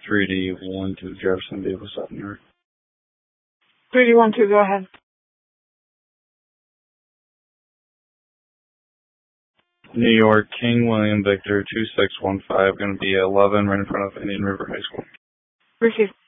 3D12 Jefferson Davis, South New York. 3D12, go ahead. New York, King William Victor 2615, going to be 11 right in front of Indian River High School. Receive.